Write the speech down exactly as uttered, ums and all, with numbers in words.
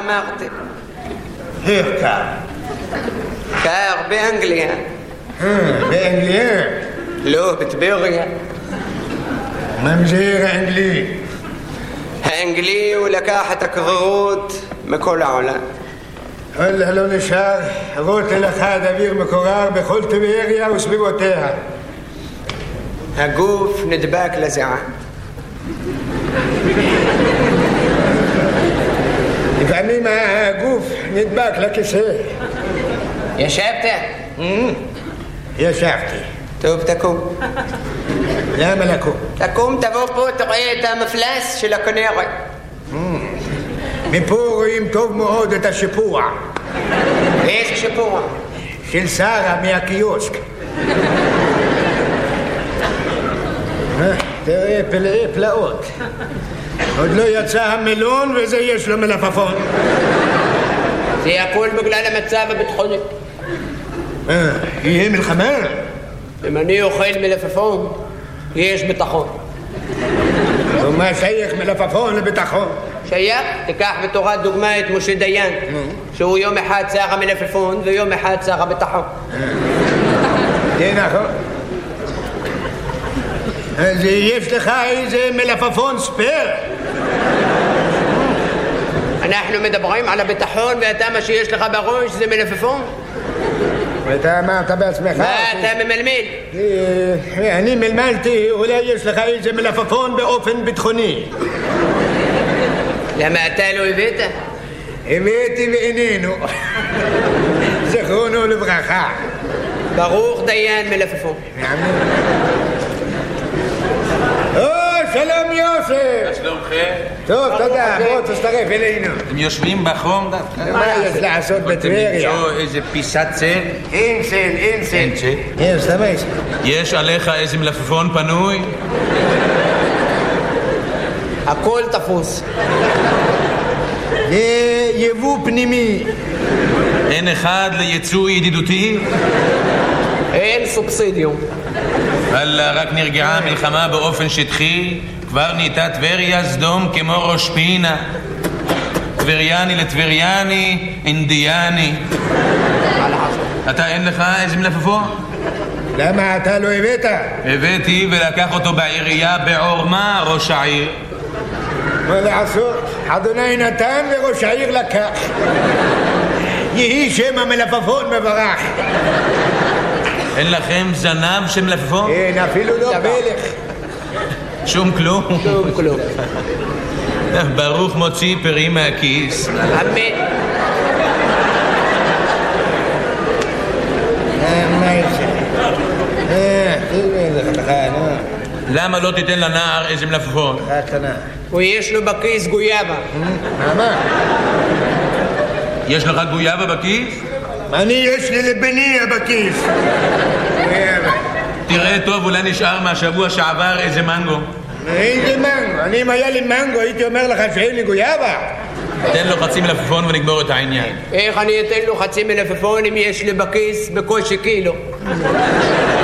אמרתי. איך קר? קר באנגליה. אה, באנגליה? לא, בטבריה. ממזיר האנגלי. האנגלי הוא לקח את הקררות מכל העולם. אללה לא נשאר רוטל אחד אוויר מקורר בכל טבריה וסביבותיה. הגוף נדבק לזיעה. לפעמים הגוף נדבק לכיסא. ישבת? ישבתי. טוב, תקום. למה לקום? תקום, תבוא פה, תראה את המפלס של הכנרת. מפה רואים טוב מאוד את השיפוע. איזה שיפוע? של שרה מהקיוסק. תראה פלאי פלאות. עוד לא יצא המלון וזה יש לו מלפפון. זה הכל בגלל המצב הביטחוני. אה, יהיה מלחמה? אם אני אוכל מלפפון, יש ביטחון. ומה שייך מלפפון לביטחון? שייך, תיקח בתורה דוגמה את משה דיין, שהוא יום אחד שר המלפפון ויום אחד שר הביטחון. זה נכון. אז יש לך איזה מלפפון ספר? אנחנו מדברים על הביטחון ואתה מה שיש לך בראש זה מלפפון? ואתה אמרת בעצמך? מה אתה ממלמל? אני מלמלתי, אולי יש לך איזה מלפפון באופן ביטחוני. למה אתה לא הבאת? הבאתי ואיננו. זכרונו לברכה. ברוך דיין מלפפון. או, שלום יוסף. שלומכם? טוב, תודה, בוא תצטרף אלינו. אתם יושבים בחום דווקא? מה יש לעשות בטבריה? אתם למצוא איזה פיסת צל? אין צל, אין צל. אין צל? יש, תמיד. יש עליך איזה מלפפון פנוי? הכל תפוס. זה יבוא פנימי. אין אחד ליצוא ידידותי? אין סובסידיום. אללה, רק נרגעה המלחמה באופן שטחי, כבר נהייתה טבריה סדום כמו ראש פינה. טבריאני לטבריאני, אינדיאני. אתה אין לך איזה מלפפון? למה אתה לא הבאת? הבאתי ולקח אותו בעירייה בעורמה ראש העיר. מה לעשות? אדוני נתן וראש העיר לקח. יהי שם המלפפון מברך. אין לכם זנב של מלפפון? אין, אפילו לא פלך. שום כלום? שום כלום. ברוך מוציא פרי מהכיס. אמן. מה יש? אה, תראה, זה חתכה, נו. למה לא תיתן לנער איזה מלפפון? חתנה. הוא יש לו בכיס גויאבה. מה? יש לך גויאבה בכיס? אני יש לי לבניה בכיס. תראה טוב, אולי נשאר מהשבוע שעבר איזה מנגו. איזה מנגו? אני אם היה לי מנגו הייתי אומר לך שאין לי גויאבה. תן לו חצי מלפפון ונגמור את העניין. איך אני אתן לו חצי מלפפון אם יש לי בכיס בקושי קילו?